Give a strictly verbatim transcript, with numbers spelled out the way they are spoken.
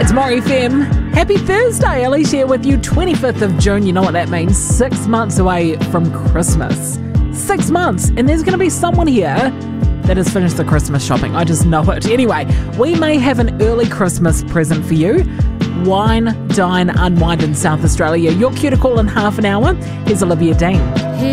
It's More F M. Happy Thursday. Alicia here with you. twenty-fifth of June. You know what that means. Six months away from Christmas. Six months. And there's going to be someone here that has finished the Christmas shopping. I just know it. Anyway, we may have an early Christmas present for you. Wine, Dine, Unwind in South Australia. Your cue to call in half an hour. Here's Olivia Dean.